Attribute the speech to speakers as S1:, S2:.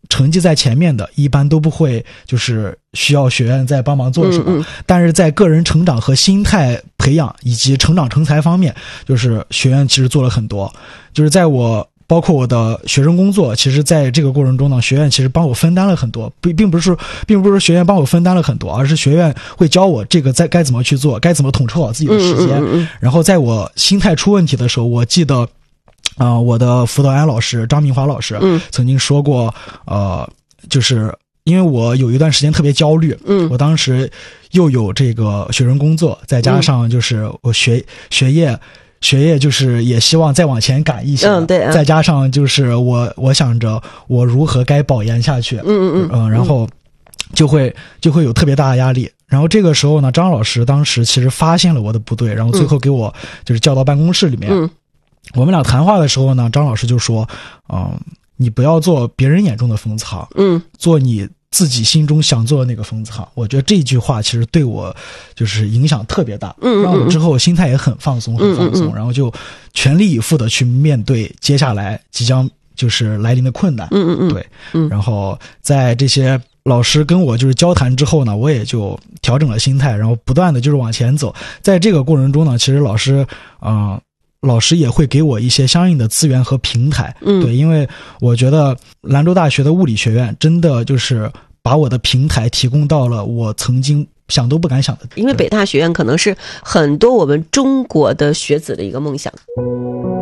S1: 成绩在前面的，一般都不会就是需要学院再帮忙做什么。但是在个人成长和心态培养以及成长成才方面，就是学院其实做了很多。就是在我包括我的学生工作，其实在这个过程中呢，学院其实帮我分担了很多，并不是学院帮我分担了很多，而是学院会教我这个该怎么去做，该怎么统筹好自己的时间。然后在我心态出问题的时候，我记得我的辅导员老师张明华老师曾经说过，就是因为我有一段时间特别焦虑，我当时又有这个学生工作，再加上就是我学业就是也希望再往前赶一些，
S2: 对，
S1: 再加上就是我想着我如何该保研下去，然后就会有特别大的压力。然后这个时候呢，张老师当时其实发现了我的不对，然后最后给我就是叫到办公室里面，我们俩谈话的时候呢，张老师就说，你不要做别人眼中的封藏，做你自己心中想做的那个封藏。我觉得这句话其实对我就是影响特别大，让我之后心态也很放松，然后就全力以赴的去面对接下来即将就是来临的困难。对，然后在这些老师跟我就是交谈之后呢，我也就调整了心态，然后不断的就是往前走。在这个过程中呢，其实老师也会给我一些相应的资源和平台，对，因为我觉得兰州大学的物理学院真的就是把我的平台提供到了我曾经想都不敢想的。
S2: 因为北大学院可能是很多我们中国的学子的一个梦想。